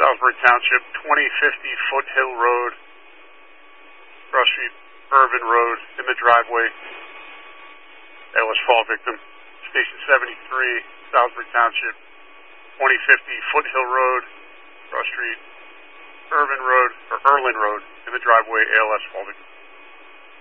Salisbury Township, 2050 Foothill Road, Cross Street, Irvin Road, in the driveway. ALS fall victim. Station 73, Salisbury Township, 2050 Foothill Road, Cross Street, Irvin Road, or Erlin Road, in the driveway, ALS fall victim.